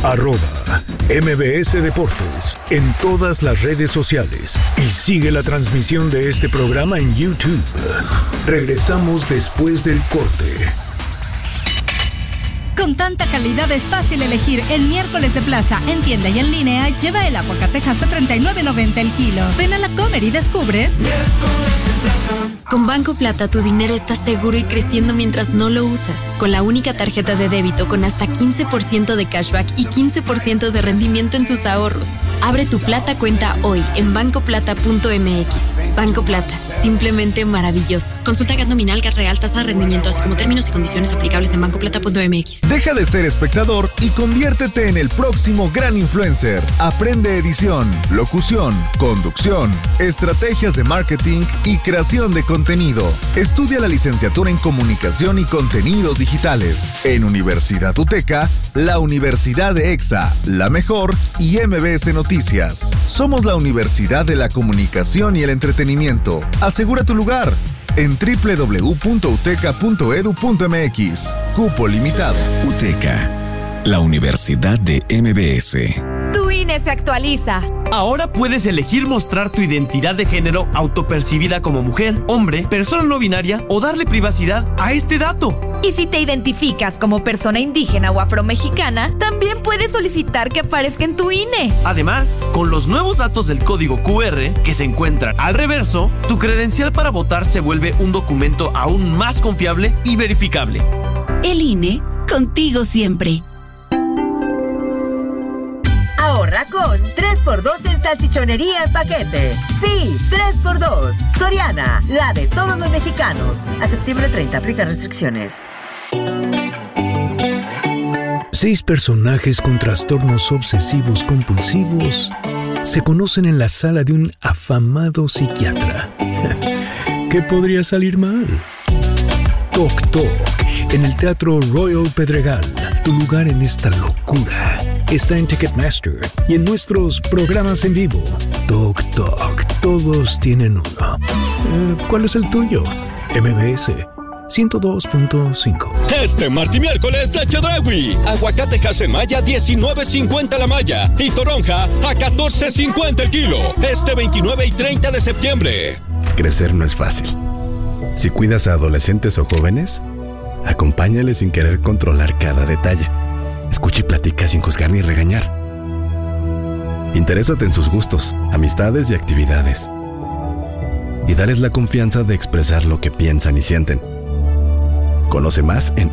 @MBS Deportes en todas las redes sociales y sigue la transmisión de este programa en YouTube. Regresamos después del corte. Con tanta calidad es fácil elegir. En Miércoles de Plaza, en tienda y en línea, lleva el aguacatejas a $39.90 el kilo. Ven a la Comer y descubre. Con Banco Plata tu dinero está seguro y creciendo mientras no lo usas. Con la única tarjeta de débito con hasta 15% de cashback y 15% de rendimiento en tus ahorros. Abre tu Plata cuenta hoy en bancoplata.mx. Banco Plata, simplemente maravilloso. Consulta GAT nominal, GAT real, tasa de rendimiento, así como términos y condiciones aplicables en bancoplata.mx. Deja de ser espectador y conviértete en el próximo gran influencer. Aprende edición, locución, conducción, estrategias de marketing y creación de contenido. Estudia la licenciatura en Comunicación y Contenidos Digitales. En Universidad UTECA, la Universidad de EXA, La Mejor y MBS Noticias. Somos la Universidad de la Comunicación y el Entretenimiento. Asegura tu lugar en www.uteca.edu.mx. Cupo limitado. UTECA, la Universidad de MBS. Tu INE se actualiza. Ahora puedes elegir mostrar tu identidad de género autopercibida como mujer, hombre, persona no binaria o darle privacidad a este dato. Y si te identificas como persona indígena o afromexicana, también puedes solicitar que aparezca en tu INE. Además, con los nuevos datos del código QR que se encuentran al reverso, tu credencial para votar se vuelve un documento aún más confiable y verificable. El INE, contigo siempre. Ahorra con 3x2 en salchichonería en paquete. Sí, 3x2. Soriana, la de todos los mexicanos. A septiembre 30, aplica restricciones. 6 personajes con trastornos obsesivos compulsivos se conocen en la sala de un afamado psiquiatra. ¿Qué podría salir mal? Toc Toc, en el Teatro Royal Pedregal. Tu lugar en esta locura está en Ticketmaster y en nuestros programas en vivo. Toc Toc, todos tienen uno. ¿Cuál es el tuyo? MBS 102.5. Este martes y miércoles de Chedraui. Aguacate Casemaya 19.50 la malla y toronja a 14.50 el kilo. Este 29 y 30 de septiembre. Crecer no es fácil. Si cuidas a adolescentes o jóvenes, acompáñales sin querer controlar cada detalle. Escucha y platica sin juzgar ni regañar. Interésate en sus gustos, amistades y actividades. Y dales la confianza de expresar lo que piensan y sienten. Conoce más en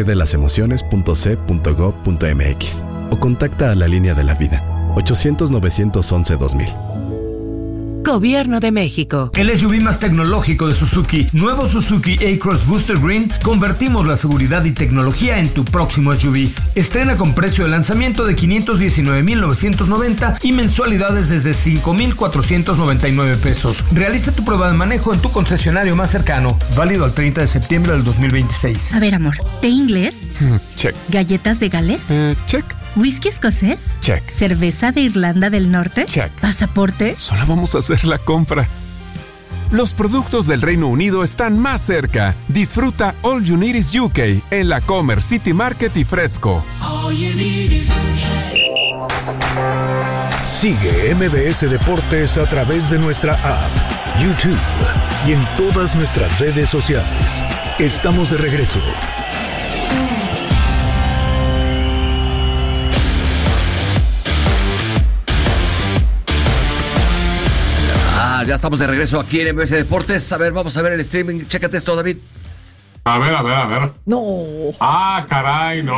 abcdelasemociones.c.gov.mx o contacta a la Línea de la Vida 800-911-2000. Gobierno de México. El SUV más tecnológico de Suzuki, nuevo Suzuki A-Cross Booster Green, convertimos la seguridad y tecnología en tu próximo SUV. Estrena con precio de lanzamiento de $519,990 y mensualidades desde $5,499. Realiza tu prueba de manejo en tu concesionario más cercano, válido al 30 de septiembre del 2026. A ver, amor, ¿té inglés? Check. ¿Galletas de Gales? Check. ¿Whisky escocés? Check. ¿Cerveza de Irlanda del Norte? Check. ¿Pasaporte? Solo vamos a hacer la compra. Los productos del Reino Unido están más cerca. Disfruta All You Need Is UK en la Comer, City Market y Fresco. Sigue MBS Deportes a través de nuestra app, YouTube y en todas nuestras redes sociales. Estamos de regreso. Ya estamos de regreso aquí en MBS Deportes. A ver, vamos a ver el streaming. Chécate esto, David. A ver. No. Ah, caray, no.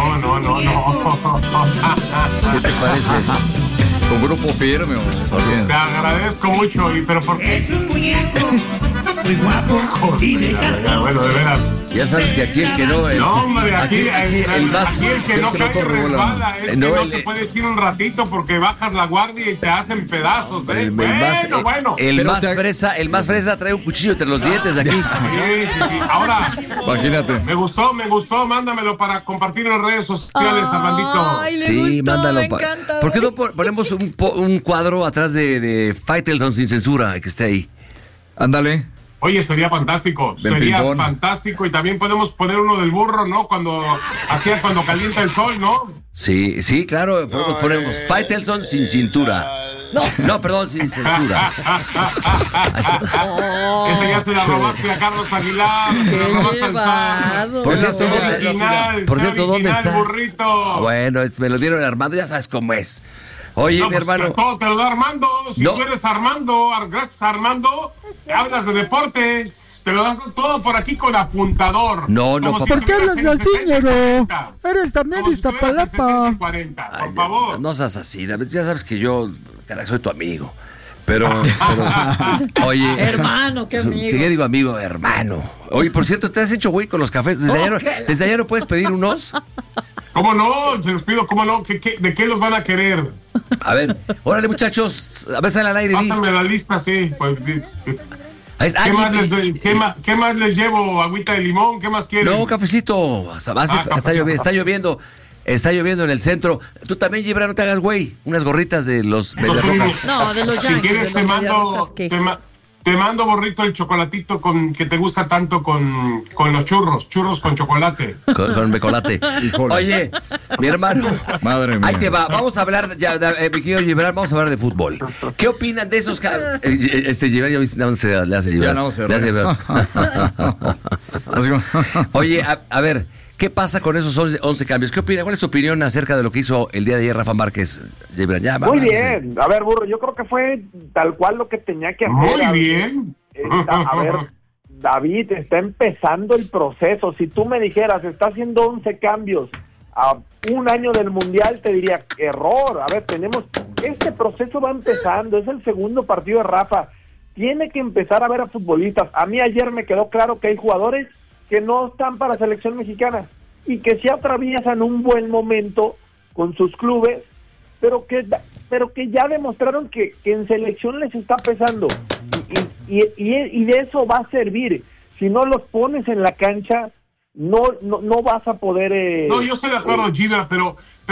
¿Qué te parece? ¿Con grupo firme o bien? Te agradezco mucho, pero ¿por qué? Es un muñeco muy guapo y de gato. Bueno, de veras. Ya sabes que aquí el que no... No, hombre, aquí el que no cae resbala. No te puedes ir un ratito porque bajas la guardia y te hacen pedazos. Bueno. El más fresa trae un cuchillo entre los dientes de aquí. Sí. Ahora, imagínate. Me gustó. Mándamelo para compartir en las redes sociales, Armandito. Sí, mándalo. ¿Por qué no ponemos un cuadro atrás de Faitelson sin censura que esté ahí? Ándale. Oye, sería fantástico, fantástico, y también podemos poner uno del burro, ¿no? Cuando calienta el sol, ¿no? Sí, claro, ponemos Faitelson sin cintura. No, perdón, sin censura. Este ya se la robaste a Carlos Aguilar. Por cierto, ¿dónde está? Burrito. Bueno, me lo dieron Armando, ya sabes cómo es. Oye, mi hermano. Todo te lo da Armando. Si tú eres Armando, gracias a Armando, hablas de deportes. Te lo das todo por aquí con apuntador. No, papá. ¿Por qué hablas así, ñero? Eres también Iztapalapa. Por favor. No seas así, David. Ya sabes que yo, caray, soy tu amigo. Pero oye. Hermano, qué amigo. ¿Qué digo amigo? Hermano. Oye, por cierto, ¿te has hecho güey con los cafés? ¿Desde ayer no puedes pedir unos? ¿Cómo no? Se los pido, ¿cómo no? ¿De qué los van a querer? A ver, órale, muchachos. A ver, sale al aire. Pásame la lista, sí. Pues, ¿Qué más les llevo? ¿Agüita de limón? ¿Qué más quieren? No, cafecito. Está lloviendo. Está lloviendo en el centro. Tú también, Gibran, no te hagas güey. Unas gorritas de los Mediarrojas. No, de los Yankees. Si quieres, te mando, Borrito, el chocolatito que te gusta tanto con los churros con chocolate. Con becolate. Oye, mi hermano. Madre mía. Ahí te va. Vamos a hablar, mi querido Gibran, vamos a hablar de fútbol. ¿Qué opinan de esos Gibran, ya viste, no se le hace Gibran. Oye, a ver, ¿qué pasa con esos 11 cambios? ¿Qué opina? ¿Cuál es tu opinión acerca de lo que hizo el día de ayer Rafa Márquez? Muy bien. A ver, burro, yo creo que fue tal cual lo que tenía que hacer. Muy bien. A ver, David, está empezando el proceso. Si tú me dijeras, está haciendo 11 cambios a un año del Mundial, te diría, error. A ver, este proceso va empezando, es el segundo partido de Rafa. Tiene que empezar a ver a futbolistas. A mí ayer me quedó claro que hay jugadores que no están para la selección mexicana y que sí atraviesan un buen momento con sus clubes, pero que ya demostraron que en selección les está pesando y de eso va a servir. Si no los pones en la cancha, no vas a poder... No, yo estoy de acuerdo, Gibran, pero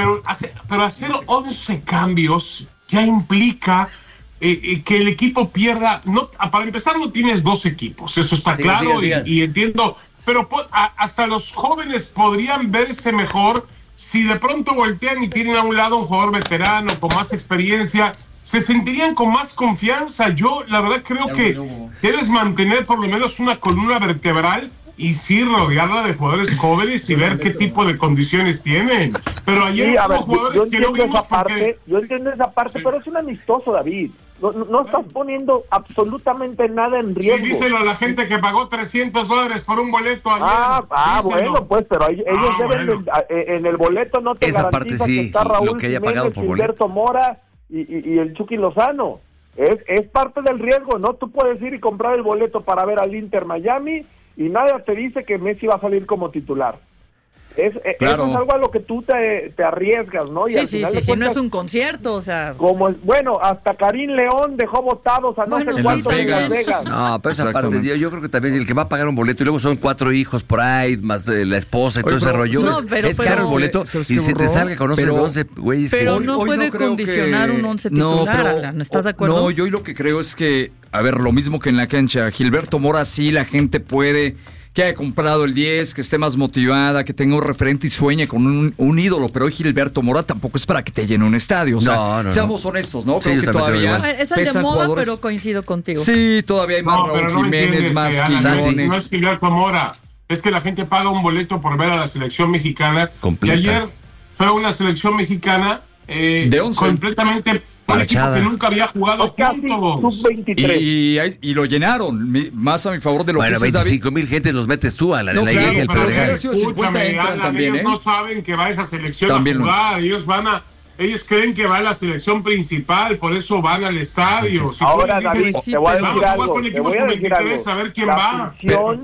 hacer 11 cambios ya implica que el equipo pierda. No, para empezar, no tienes 2 equipos, eso está claro. Y entiendo. Pero hasta los jóvenes podrían verse mejor si de pronto voltean y tienen a un lado un jugador veterano con más experiencia. Se sentirían con más confianza. Yo, la verdad, creo que quieres mantener por lo menos una columna vertebral y sí rodearla de jugadores jóvenes y ver qué tipo de condiciones tienen. Pero ayer hubo jugadores que no vimos porque... Yo entiendo esa parte, pero es un amistoso, David. No estás poniendo absolutamente nada en riesgo. Sí, díselo a la gente que pagó $300 por un boleto ayer. Bueno, pues, pero ellos deben en el boleto no te esa garantiza parte sí, que está Raúl que haya pagado Jiménez, Gilberto Mora y el Chucky Lozano. Es parte del riesgo, ¿no? Tú puedes ir y comprar el boleto para ver al Inter Miami y nadie te dice que Messi va a salir como titular. Eso es algo a lo que tú te arriesgas, ¿no? Y sí, no es un concierto, o sea... Bueno, hasta Karim León dejó votados a no sé cuántos en Las Vegas. No, pero esa parte, yo creo que también el que va a pagar un boleto y luego son 4 hijos por ahí, más de la esposa y todo ese rollo. Es caro el boleto y se te salga con 11 güeyes. Pero no puede condicionar un 11 titular, Alan, ¿estás de acuerdo? No, yo lo que creo es que, a ver, lo mismo que en la cancha, Gilberto Mora sí, la gente puede... que haya comprado el 10, que esté más motivada, que tenga un referente y sueñe con un ídolo, pero hoy Gilberto Mora tampoco es para que te llene un estadio, o sea, seamos honestos, ¿no? Creo que todavía es el de moda, jugadores... pero coincido contigo. Sí, todavía hay más Raúl Jiménez, más Quiñones. No es Gilberto Mora, es que la gente paga un boleto por ver a la selección mexicana. Completa. Y ayer fue una selección mexicana de 11. Completamente... Un equipo que nunca había jugado juntos. Y lo llenaron, más a mi favor de lo que es 25,000 gente los metes tú a la iglesia del Pedregal. Ellos no saben que va esa selección también a jugar, ellos creen que va a la selección principal, por eso van al estadio. Si ahora, David, te voy a decir algo. Te voy a decir algo. A ver quién va.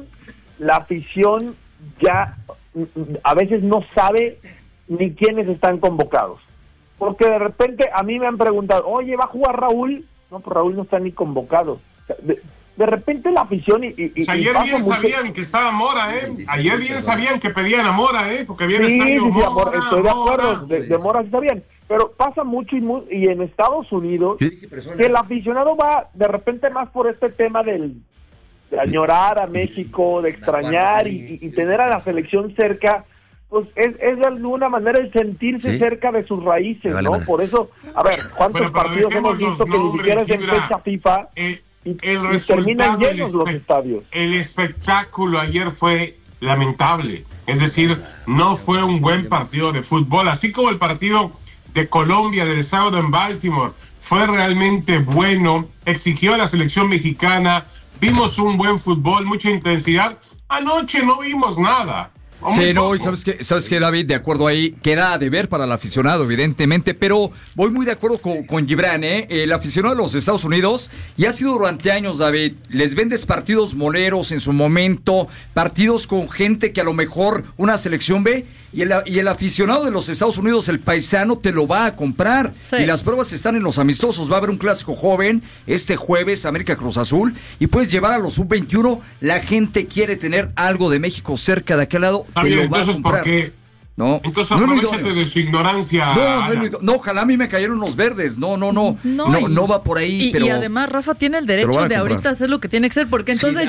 La afición ya a veces no sabe ni quiénes están convocados. Porque de repente a mí me han preguntado, oye, ¿va a jugar Raúl? No, pues Raúl no está ni convocado. De repente la afición ayer bien sabían que estaba Mora, Ayer bien sabían que pedían a Mora, porque habían estado Mora. Estoy de acuerdo, de Mora sí sabían. Pero pasa mucho y en Estados Unidos que el aficionado va de repente más por este tema del añorar a México, de extrañar y tener a la selección cerca, pues es de alguna manera el sentirse cerca de sus raíces, ¿no? Por eso, a ver, ¿cuántos partidos hemos visto que ni siquiera es en fecha FIFA y terminan llenos los estadios? El espectáculo ayer fue lamentable, es decir, no fue un buen partido de fútbol, así como el partido de Colombia del sábado en Baltimore fue realmente bueno, exigió a la selección mexicana, vimos un buen fútbol, mucha intensidad. Anoche no vimos nada. Sí, no, y ¿sabes qué, David? De acuerdo ahí, queda de ver para el aficionado, evidentemente, pero voy muy de acuerdo con Gibran, el aficionado de los Estados Unidos, y ha sido durante años, David, les vendes partidos moleros en su momento, partidos con gente que a lo mejor una selección ve, y el aficionado de los Estados Unidos, el paisano, te lo va a comprar, y las pruebas están en los amistosos, va a haber un clásico joven, este jueves, América Cruz Azul, y puedes llevar a los sub-21, la gente quiere tener algo de México cerca de aquel lado, te lo va a comprar. ¿Por qué? No, entonces aprovechate de su ignorancia. No, ojalá a mí me cayeron los verdes. No va por ahí. Y además Rafa tiene el derecho de ahorita hacer lo que tiene que ser, porque entonces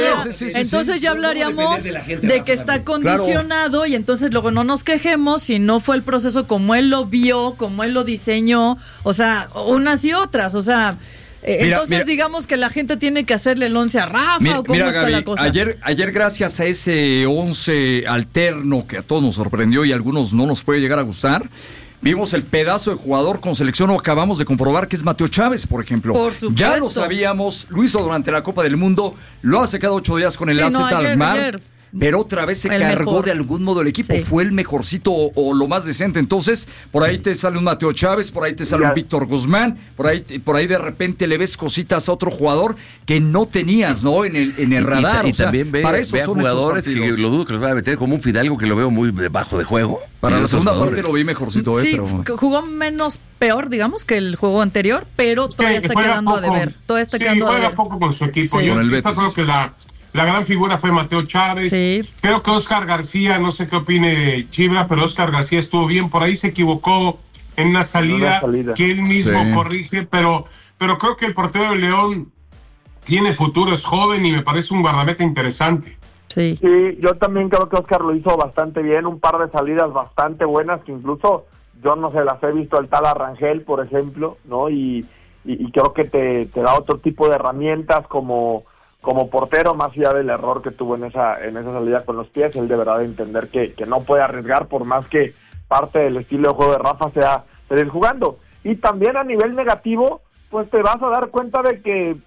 ya hablaríamos de que está condicionado, y entonces luego no nos quejemos si no fue el proceso como él lo vio, como él lo diseñó, o sea, unas y otras, o sea... Entonces digamos que la gente tiene que hacerle el 11 a Rafa, ¿o cómo está Gaby, la cosa? Ayer gracias a ese 11 alterno que a todos nos sorprendió y a algunos no nos puede llegar a gustar, vimos el pedazo de jugador con selección, o acabamos de comprobar que es Mateo Chávez, por ejemplo. Por supuesto. Ya lo sabíamos, lo hizo durante la Copa del Mundo, lo hace cada 8 días con el AZ Alkmaar. Pero otra vez se cargó mejor de algún modo el equipo, fue el mejorcito o lo más decente. Entonces, por ahí te sale un Mateo Chávez, por ahí te sale un Víctor Guzmán, por ahí de repente le ves cositas a otro jugador que no tenías, ¿no? En el radar. Y también ve a jugadores que lo dudo que los van a meter, como un Fidalgo que lo veo muy bajo de juego. Para la segunda parte lo vi mejorcito, sí, pero jugó menos peor, digamos, que el juego anterior, pero todavía está quedando a deber. Juega poco con su equipo. Yo creo que la gran figura fue Mateo Chávez. Creo que Oscar García, no sé qué opine Chivra, pero Oscar García estuvo bien. Por ahí se equivocó en una salida que él mismo corrige, pero creo que el portero de León tiene futuro, es joven y me parece un guardameta interesante. Sí, yo también creo que Oscar lo hizo bastante bien, un par de salidas bastante buenas, que incluso yo no se las he visto al tal Arrangel, por ejemplo, ¿no? Y creo que te da otro tipo de herramientas como portero, más allá del error que tuvo en esa salida con los pies, él deberá de entender que no puede arriesgar, por más que parte del estilo de juego de Rafa sea seguir jugando. Y también a nivel negativo, pues te vas a dar cuenta de que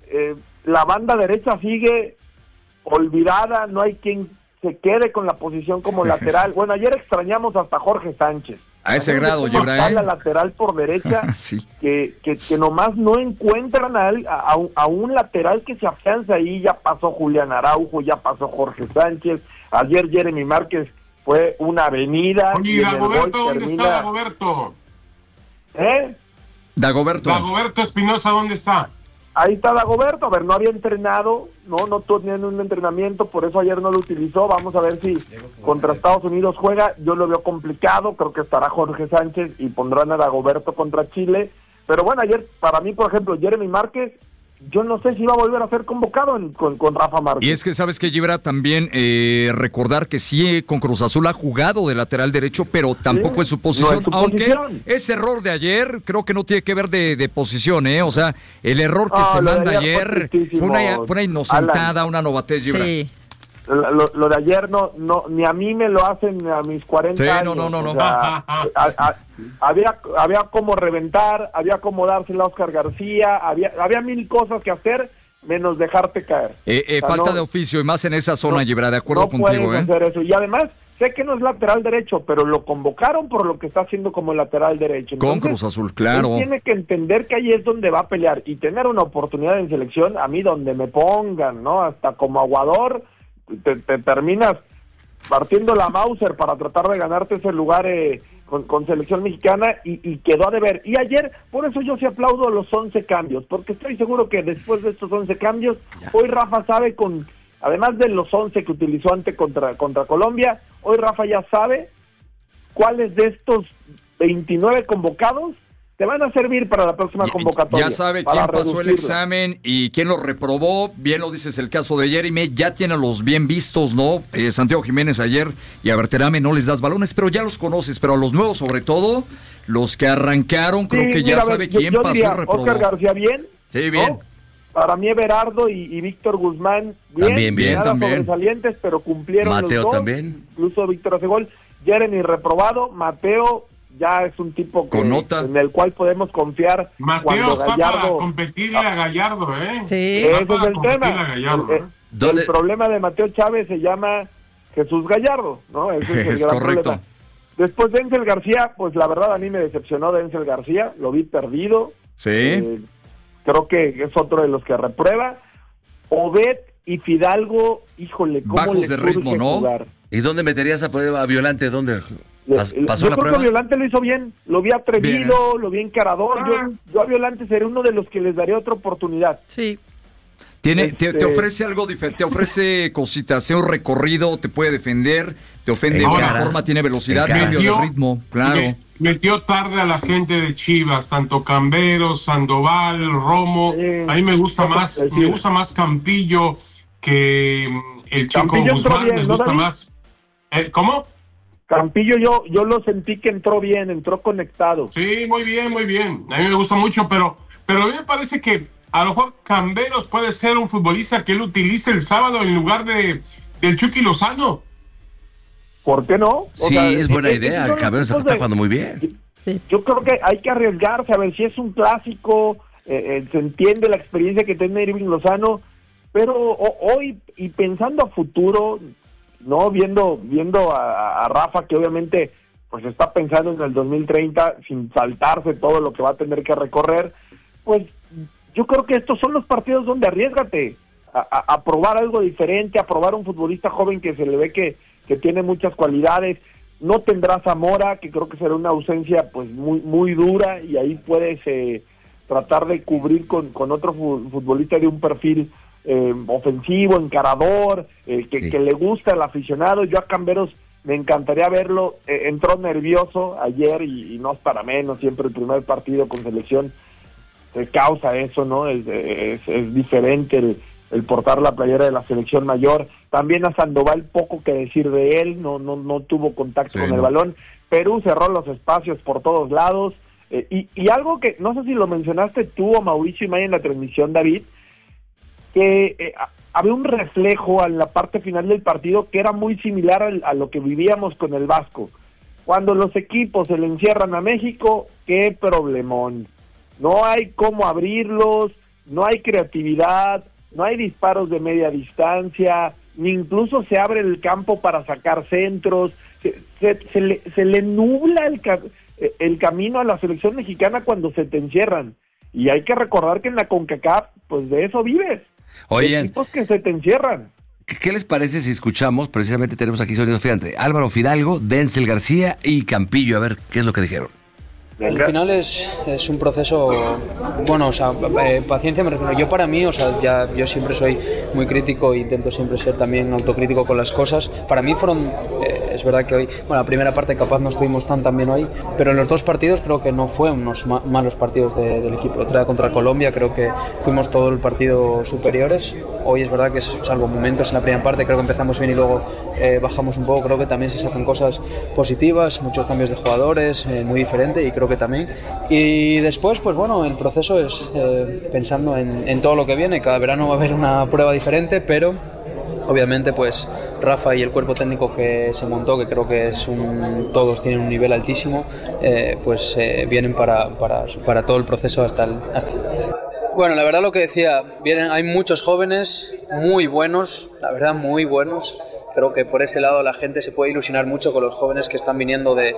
la banda derecha sigue olvidada, no hay quien se quede con la posición como lateral. Bueno, ayer extrañamos hasta Jorge Sánchez. A ese grado, Gibran. La lateral por derecha, que nomás no encuentran a un lateral que se afianza ahí. Ya pasó Julián Araujo, ya pasó Jorge Sánchez. Ayer Jeremy Márquez fue una avenida. Oye, Dagoberto, ¿dónde está Dagoberto? Dagoberto Espinosa, ¿dónde está? Ahí está Dagoberto, a ver, no había entrenado, no tenía un entrenamiento, por eso ayer no lo utilizó. Vamos a ver si contra Estados Unidos juega. Yo lo veo complicado, creo que estará Jorge Sánchez y pondrán a Dagoberto contra Chile. Pero bueno, ayer, para mí, por ejemplo, Jeremy Márquez, yo no sé si va a volver a ser convocado con Rafa Márquez. Y es que, ¿sabes qué, Gibra? También recordar que sí, con Cruz Azul ha jugado de lateral derecho, pero tampoco es su posición. Aunque ese error de ayer creo que no tiene que ver de posición, ¿eh? O sea, el error que se manda ayer fue una inocentada, una novatez, Gibra. Sí. Lo de ayer ni a mí me lo hacen a mis 40 años. No. O sea, había como reventar, había como dársela a Oscar García, había mil cosas que hacer, menos dejarte caer. Falta de oficio, y más en esa zona, Gibra, de acuerdo contigo. Pueden hacer eso. Y además, sé que no es lateral derecho, pero lo convocaron por lo que está haciendo como lateral derecho. Entonces, con Cruz Azul, claro. Él tiene que entender que ahí es donde va a pelear y tener una oportunidad en selección, a mí donde me pongan, ¿no? Hasta como aguador, te terminas partiendo la Mauser para tratar de ganarte ese lugar con selección mexicana y quedó a deber. Y ayer, por eso yo sí aplaudo los 11 cambios, porque estoy seguro que después de estos 11 cambios, hoy Rafa sabe, además de los 11 que utilizó antes contra Colombia, hoy Rafa ya sabe cuáles de estos 29 convocados te van a servir para la próxima convocatoria. Ya sabe quién pasó el examen y quién lo reprobó. Bien lo dices el caso de Jeremy, ya tiene los bien vistos, ¿no? Santiago Jiménez ayer y a Berterame no les das balones, pero ya los conoces. Pero a los nuevos, sobre todo, los que arrancaron, creo que ya sabe quién pasó y reprobó. Oscar García, bien. Sí, bien. ¿No? Para mí, Everardo y Víctor Guzmán, bien. Bien, nada sobresalientes, pero cumplieron Mateo los dos. También. Incluso Víctor hace gol. Jeremy reprobado. Mateo ya es un tipo en el cual podemos confiar. Mateo está para competirle a Gallardo, ¿eh? Sí. Ese es el tema. El problema de Mateo Chávez se llama Jesús Gallardo, ¿no? Ese es el gran correcto. problema. Después Denzel García, pues la verdad a mí me decepcionó Denzel García, lo vi perdido. Sí. Creo que es otro de los que reprueba. Obed y Fidalgo, híjole, cómo bajos les de ritmo, ¿no? jugar. ¿Y dónde meterías a Violante? ¿Dónde pasó yo la creo prueba? que Violante lo hizo bien, lo vi atrevido, lo vi encarador. Yo a Violante seré uno de los que les daría otra oportunidad. Sí. Te ofrece algo diferente, te ofrece cositas, hace un recorrido, te puede defender, te ofende de buena forma, tiene velocidad, cambio de ritmo, claro. Metió tarde a la gente de Chivas, tanto Camberos, Sandoval, Romo. A mí me gusta más Campillo que el chico Campillo Guzmán, bien, me gusta ¿no, más. ¿Cómo? Campillo yo lo sentí que entró bien, entró conectado. Sí, muy bien. A mí me gusta mucho, pero a mí me parece que a lo mejor Camberos puede ser un futbolista que él utilice el sábado en lugar del Chucky Lozano. ¿Por qué no? Sí, es buena idea. El Camberos está jugando muy bien. Yo creo que hay que arriesgarse a ver si es un clásico. Se entiende la experiencia que tiene Irving Lozano, pero hoy y pensando a futuro, no viendo a Rafa, que obviamente pues está pensando en el 2030 sin saltarse todo lo que va a tener que recorrer, pues yo creo que estos son los partidos donde arriésgate a probar algo diferente, a probar un futbolista joven que se le ve que tiene muchas cualidades. No tendrá Zamora, que creo que será una ausencia pues muy dura, y ahí puedes tratar de cubrir con otro futbolista de un perfil ofensivo, encarador, que le gusta al aficionado. Yo a Camberos me encantaría verlo. Entró nervioso ayer y no es para menos, siempre el primer partido con selección te causa eso, ¿no? Es diferente el portar la playera de la selección mayor. También a Sandoval, poco que decir de él, no tuvo contacto con el balón. Perú cerró los espacios por todos lados, y algo que no sé si lo mencionaste tú o Mauricio Imay en la transmisión, David, que había un reflejo en la parte final del partido que era muy similar a lo que vivíamos con el Vasco. Cuando los equipos se le encierran a México, qué problemón. No hay cómo abrirlos, no hay creatividad, no hay disparos de media distancia, ni incluso se abre el campo para sacar centros. Se le nubla el camino a la selección mexicana cuando se te encierran. Y hay que recordar que en la CONCACAF, pues de eso vives. Oigan, equipos que se te encierran. ¿Qué les parece si escuchamos? Precisamente tenemos aquí sonido, fíjate, Álvaro Fidalgo, Denzel García y Campillo, a ver qué es lo que dijeron. Al final es un proceso, bueno, o sea, paciencia me refiero. Yo para mí, o sea, yo siempre soy muy crítico e intento siempre ser también autocrítico con las cosas. Para mí fueron, es verdad que hoy, bueno, la primera parte capaz no estuvimos tan bien hoy, pero en los dos partidos creo que no fue unos malos partidos del equipo. El otro día contra Colombia creo que fuimos todo el partido superiores. Hoy es verdad que salvo momentos en la primera parte, creo que empezamos bien y luego bajamos un poco. Creo que también se sacan cosas positivas, muchos cambios de jugadores, muy diferente, y creo que también. Y después, pues bueno, el proceso es pensando en todo lo que viene. Cada verano va a haber una prueba diferente, pero obviamente pues Rafa y el cuerpo técnico que se montó, que creo que todos tienen un nivel altísimo, pues vienen para todo el proceso hasta el. Bueno, la verdad lo que decía, hay muchos jóvenes muy buenos, la verdad muy buenos. Creo que por ese lado la gente se puede ilusionar mucho con los jóvenes que están viniendo de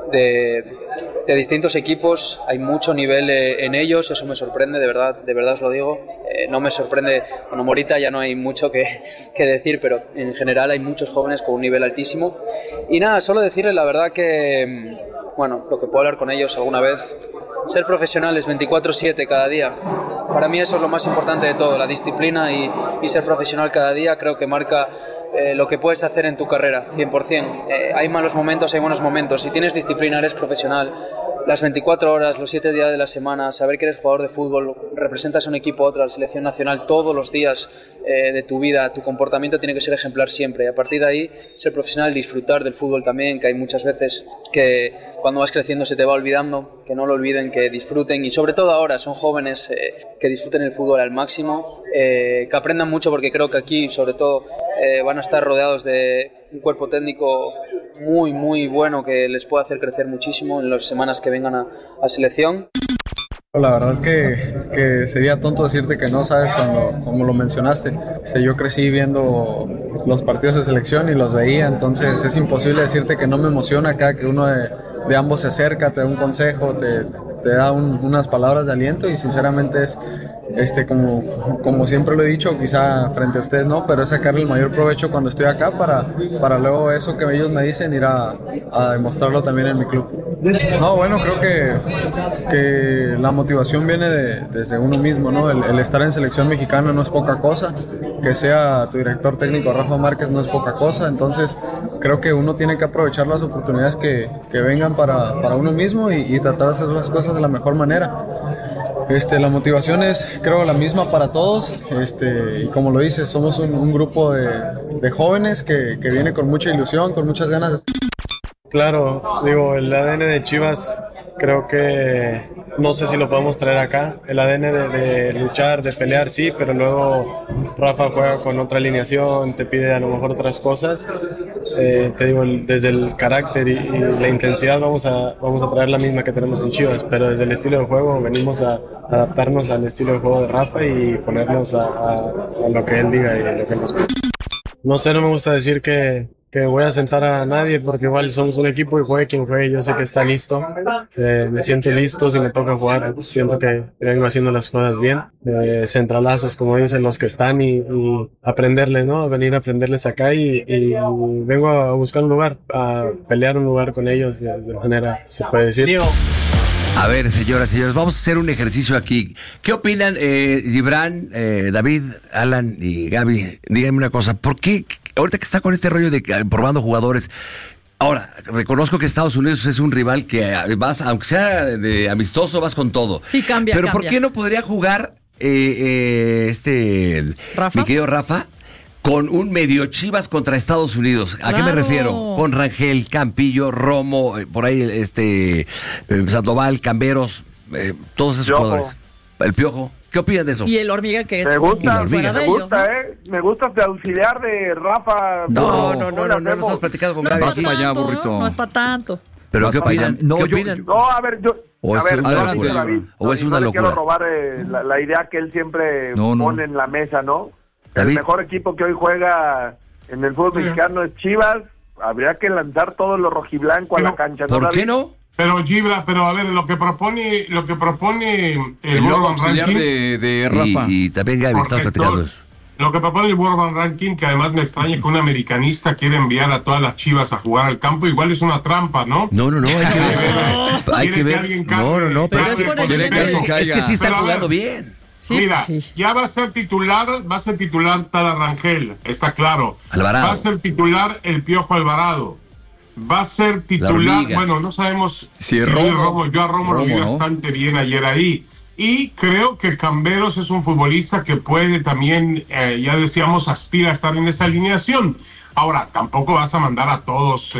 distintos equipos. Hay mucho nivel en ellos, eso me sorprende, de verdad os lo digo. No me sorprende, bueno, Morita ya no hay mucho que decir, pero en general hay muchos jóvenes con un nivel altísimo. Y nada, solo decirles la verdad que, bueno, lo que puedo hablar con ellos alguna vez, ser profesionales 24/7 cada día. Para mí eso es lo más importante de todo, la disciplina y ser profesional cada día creo que marca lo que puedes hacer en tu carrera, 100%. Hay malos momentos, hay buenos momentos. Si tienes disciplina, eres profesional, las 24 horas, los 7 días de la semana, saber que eres jugador de fútbol, representas a un equipo, a otro, a la selección nacional todos los días de tu vida, tu comportamiento tiene que ser ejemplar siempre. Y a partir de ahí, ser profesional, disfrutar del fútbol también, que hay muchas veces que cuando vas creciendo se te va olvidando, que no lo olviden, que disfruten y sobre todo ahora son jóvenes, que disfruten el fútbol al máximo, que aprendan mucho porque creo que aquí sobre todo van a estar rodeados de un cuerpo técnico muy muy bueno que les puede hacer crecer muchísimo en las semanas que vengan a selección. La verdad que sería tonto decirte que no, sabes, como lo mencionaste. Yo crecí viendo los partidos de selección y los veía, entonces es imposible decirte que no me emociona cada que uno de ambos se acerca, te da un consejo, te da unas palabras de aliento y sinceramente es como siempre lo he dicho, quizá frente a ustedes no, pero es sacarle el mayor provecho cuando estoy acá para luego eso que ellos me dicen ir a demostrarlo también en mi club. No, bueno, creo que la motivación viene desde uno mismo, ¿no? El estar en selección mexicana no es poca cosa, que sea tu director técnico Rafa Márquez no es poca cosa, entonces creo que uno tiene que aprovechar las oportunidades que vengan para uno mismo y tratar de hacer las cosas de la mejor manera. La motivación es, creo, la misma para todos, y como lo dices, somos un grupo de jóvenes que viene con mucha ilusión, con muchas ganas. Claro, digo, el ADN de Chivas creo que no sé si lo podemos traer acá. El ADN de luchar, de pelear, sí, pero luego Rafa juega con otra alineación, te pide a lo mejor otras cosas. Te digo, desde el carácter y la intensidad vamos a traer la misma que tenemos en Chivas, pero desde el estilo de juego venimos a adaptarnos al estilo de juego de Rafa y ponernos a lo que él diga y a lo que nos pide. No sé, no me gusta decir que voy a sentar a nadie porque igual somos un equipo y juegue quien juegue, yo sé que está listo, me siento listo si me toca jugar, siento que vengo haciendo las cosas bien, centralazos como dicen los que están y aprenderles, ¿no? Venir a aprenderles acá y vengo a buscar un lugar, a pelear un lugar con ellos de manera, se puede decir. A ver, señoras y señores, vamos a hacer un ejercicio aquí. ¿Qué opinan, Gibran, David, Alan y Gaby? Díganme una cosa, ¿por qué ahorita que está con este rollo de probando jugadores? Ahora, reconozco que Estados Unidos es un rival que vas, aunque sea de amistoso, vas con todo. Sí, cambia. Pero ¿por qué no podría jugar mi querido Rafa con un medio Chivas contra Estados Unidos? ¿A qué me refiero? Con Rangel, Campillo, Romo, por ahí Sandoval, Camberos, todos esos jugadores. El Piojo. ¿Qué opinan de eso? Y el Hormiga, que es me gusta, me gusta de auxiliar de Rafa. No hemos platicado con Gaby. Vas para allá, burrito. No es para tanto. ¿Pero qué opinan? ¿Qué opinan? A ver, es una locura. Quiero robar la idea que él siempre pone en la mesa, ¿no? David. El mejor equipo que hoy juega en el fútbol mexicano es Chivas. Habría que lanzar todo lo rojiblanco a la cancha. ¿Por qué no? Pero Gibra, a ver, lo que propone el World Ranking de Rafa. Y también Gaby está platicando eso. Lo que propone el World Ranking, que además me extraña que un americanista quiera enviar a todas las Chivas a jugar al campo, igual es una trampa, ¿no? No, hay que ver. No, pero es que sí están jugando bien. Sí, mira, ya va a ser titular Tala Rangel, está claro. Alvarado. Va a ser titular el Piojo Alvarado. Va a ser titular, bueno, no sabemos si es Romo. Yo a Romo lo vi bastante bien ayer ahí. Y creo que Camberos es un futbolista que puede también, ya decíamos, aspira a estar en esa alineación. Ahora, tampoco vas a mandar a todos,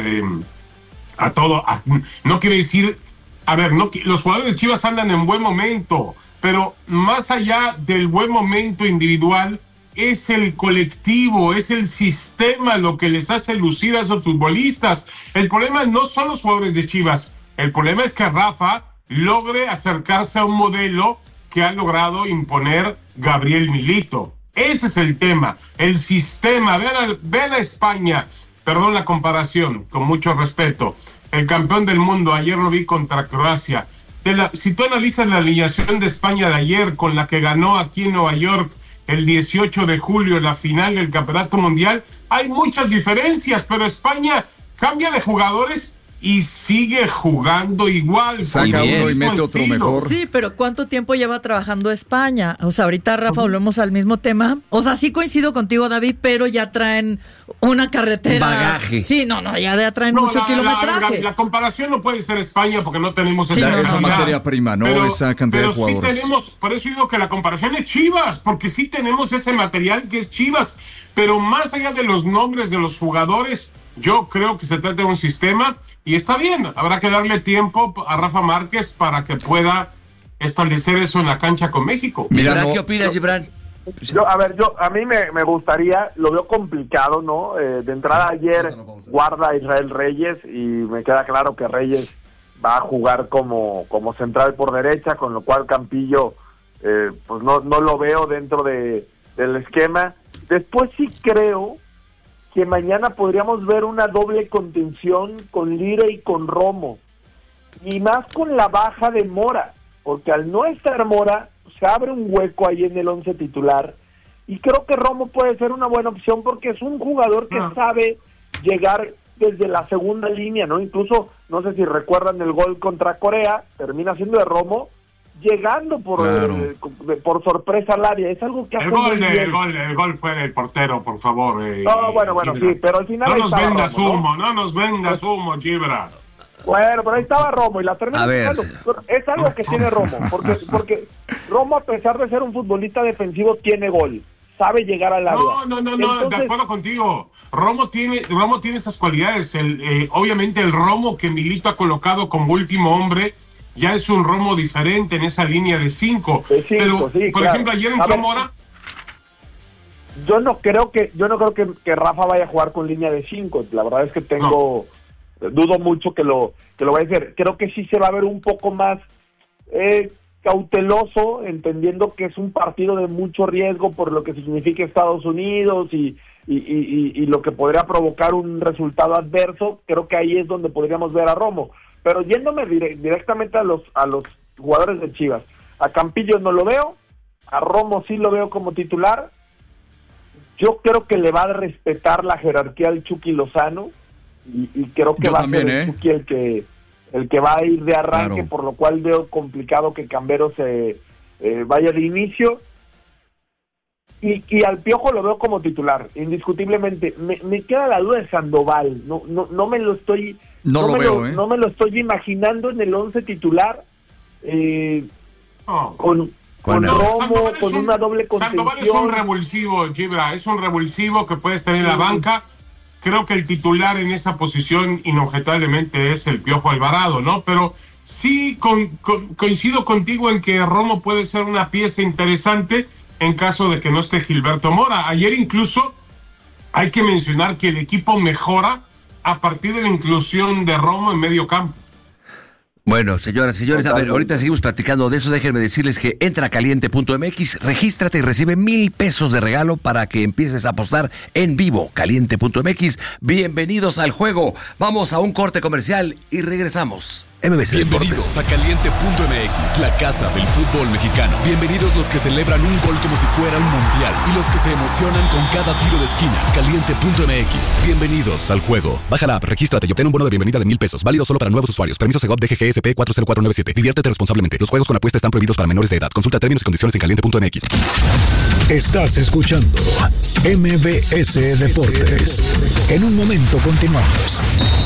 no quiere decir, los jugadores de Chivas andan en buen momento, pero más allá del buen momento individual, es el colectivo, es el sistema lo que les hace lucir a esos futbolistas. El problema no son los jugadores de Chivas, el problema es que Rafa logre acercarse a un modelo que ha logrado imponer Gabriel Milito. Ese es el tema, el sistema. Vean a España, perdón la comparación, con mucho respeto. El campeón del mundo, ayer lo vi contra Croacia. Si tú analizas la alineación de España de ayer con la que ganó aquí en Nueva York el 18 de julio, la final del Campeonato Mundial, hay muchas diferencias, pero España cambia de jugadores y sigue jugando igual. Saca uno y mete otro mejor. Sí, pero ¿cuánto tiempo lleva trabajando España? O sea, ahorita, Rafa, volvemos al mismo tema. O sea, sí coincido contigo, David, pero ya traen una carretera. Bagaje. Sí, ya traen mucho kilometraje. La comparación no puede ser España porque no tenemos esa materia prima, ¿no? Pero, esa cantidad de jugadores. Sí tenemos, por eso digo que la comparación es Chivas, porque sí tenemos ese material que es Chivas, pero más allá de los nombres de los jugadores, yo creo que se trata de un sistema y está bien. Habrá que darle tiempo a Rafa Márquez para que pueda establecer eso en la cancha con México. Mira, ¿qué opinas, Gibran? A mí me gustaría, lo veo complicado, ¿no? De entrada ayer guarda a Israel Reyes y me queda claro que Reyes va a jugar como central por derecha, con lo cual Campillo pues no lo veo dentro del esquema. Después sí creo que mañana podríamos ver una doble contención con Lira y con Romo, y más con la baja de Mora, porque al no estar Mora se abre un hueco ahí en el 11 titular, y creo que Romo puede ser una buena opción porque es un jugador que sabe llegar desde la segunda línea, ¿no? Incluso, no sé si recuerdan el gol contra Corea, termina siendo de Romo, llegando por sorpresa al área. Es algo que el gol fue del portero, por favor. Bueno, sí, pero al final no nos vendas humo, Gibran. Bueno, pero ahí estaba Romo y la termina. Es algo que tiene Romo, porque Romo, a pesar de ser un futbolista defensivo, tiene gol, sabe llegar al área. No, de acuerdo contigo. Romo tiene esas cualidades. Obviamente el Romo que Milito ha colocado como último hombre ya es un Romo diferente en esa línea de 5. Pero, sí, por ejemplo, ayer entró Mora. Yo no creo que Rafa vaya a jugar con línea de 5. La verdad es que dudo mucho que lo vaya a hacer. Creo que sí se va a ver un poco más cauteloso, entendiendo que es un partido de mucho riesgo por lo que significa Estados Unidos y lo que podría provocar un resultado adverso. Creo que ahí es donde podríamos ver a Romo. Pero yéndome directamente a los jugadores de Chivas, a Campillo no lo veo, a Romo sí lo veo como titular. Yo creo que le va a respetar la jerarquía al Chucky Lozano y creo que va a ser el Chucky el que va a ir de arranque, por lo cual veo complicado que Cambero se vaya de inicio. Y al Piojo lo veo como titular, indiscutiblemente. Me queda la duda de Sandoval. No me lo estoy... No me lo estoy imaginando en el 11 titular con Romo, con una doble contención. Sandoval es un revulsivo, Gibra, es un revulsivo que puede estar en la banca. Creo que el titular en esa posición inobjetablemente es el Piojo Alvarado, ¿no? Pero sí coincido contigo en que Romo puede ser una pieza interesante en caso de que no esté Gilberto Mora. Ayer incluso hay que mencionar que el equipo mejora a partir de la inclusión de Romo en medio campo. Bueno, señoras y señores, a ver, ahorita seguimos platicando de eso. Déjenme decirles que entra a caliente.mx, regístrate y recibe 1,000 pesos de regalo para que empieces a apostar en vivo. Caliente.mx, bienvenidos al juego. Vamos a un corte comercial y regresamos. MBC Bienvenidos Deportes. a Caliente.mx, la casa del fútbol mexicano. Bienvenidos los que celebran un gol como si fuera un mundial y los que se emocionan con cada tiro de esquina. Caliente.mx, bienvenidos al juego. Baja la app, regístrate y obtén un bono de bienvenida de 1,000 pesos. Válido solo para nuevos usuarios. Permiso Segov DGGSP 40497. Diviértete responsablemente. Los juegos con apuesta están prohibidos para menores de edad. Consulta términos y condiciones en Caliente.mx. Estás escuchando MBS Deportes. En un momento continuamos.